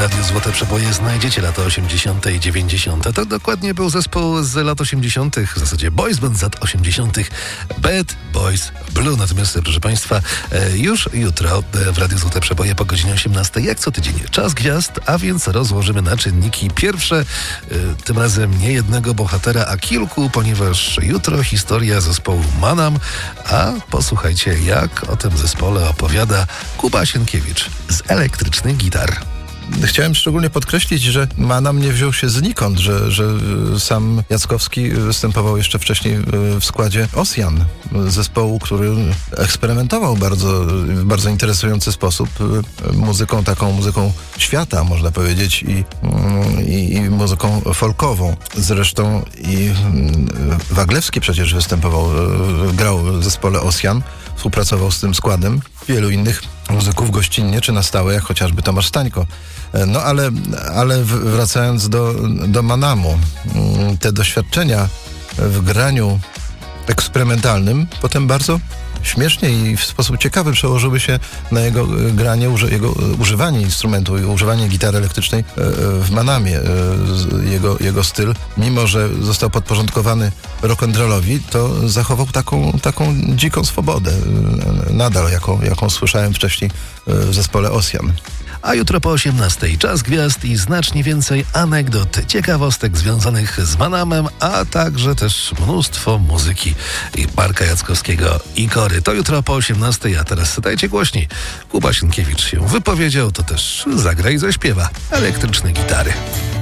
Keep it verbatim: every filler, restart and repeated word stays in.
Radiu Złote Przeboje znajdziecie lata osiemdziesiąte i dziewięćdziesiąte. To dokładnie był zespół z lat osiemdziesiątych, w zasadzie boys band z lat osiemdziesiątych. Bad Boys Blue. Natomiast, proszę Państwa, już jutro w Radiu Złote Przeboje po godzinie osiemnastej, jak co tydzień, czas gwiazd, a więc rozłożymy na czynniki pierwsze, tym razem nie jednego bohatera, a kilku, ponieważ jutro historia zespołu Manam, a posłuchajcie, jak o tym zespole opowiada Kuba Sienkiewicz z Elektrycznych Gitar. Chciałem szczególnie podkreślić, że Manam nie wziął się znikąd, że, że sam Jackowski występował jeszcze wcześniej w składzie Ossian, zespołu, który eksperymentował bardzo, w bardzo interesujący sposób muzyką, taką muzyką świata, można powiedzieć, i, i, i muzyką folkową. Zresztą i Waglewski przecież występował, grał w zespole Ossian, współpracował z tym składem. Wielu innych muzyków gościnnie czy na stałe, jak chociażby Tomasz Stańko. No ale, ale wracając do, do Manamu, te doświadczenia w graniu eksperymentalnym potem bardzo śmiesznie i w sposób ciekawy przełożyły się na jego granie, jego używanie instrumentu i używanie gitary elektrycznej w Manamie. Jego, jego styl, mimo że został podporządkowany rock'n'rollowi, to zachował taką, taką dziką swobodę, nadal jaką, jaką słyszałem wcześniej w zespole Ossian. A jutro po osiemnastej czas gwiazd i znacznie więcej anegdot, ciekawostek związanych z Manamem, a także też mnóstwo muzyki i Marka Jackowskiego i Kory. To jutro po osiemnastej, a teraz dajcie głośniej. Kuba Sienkiewicz się wypowiedział, to też zagra i zaśpiewa Elektryczne Gitary.